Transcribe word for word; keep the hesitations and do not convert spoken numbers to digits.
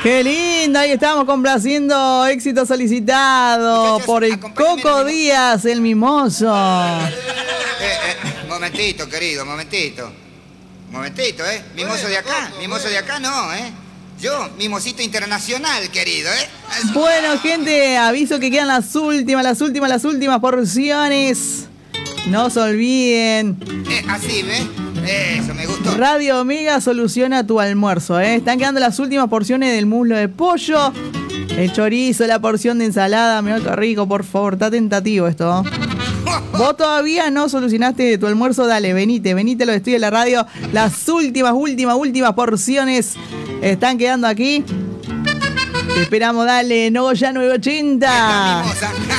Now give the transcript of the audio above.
Qué lindo, ahí estamos complaciendo éxito solicitado Muchachos, por el acompáñenme Coco en el- Díaz, el mimoso. Eh, eh, momentito, querido, momentito. Momentito, ¿eh? Mimoso de acá, mimoso de acá no, ¿eh? Yo, mimosito internacional, querido, ¿eh? Bueno, gente, aviso que quedan las últimas, las últimas, las últimas porciones. No se olviden. Eh, así, ¿ves? Eso, me gustó. Radio Omega soluciona tu almuerzo, ¿eh? Están quedando las últimas porciones del muslo de pollo, el chorizo, la porción de ensalada. Mirá qué rico, por favor, está tentativo esto. Vos todavía no solucionaste tu almuerzo, dale, venite, venite a los estudios de la radio. Las últimas, últimas, últimas porciones están quedando aquí. Te esperamos, dale, Nogoyá nueve ochenta. Esta mimosa.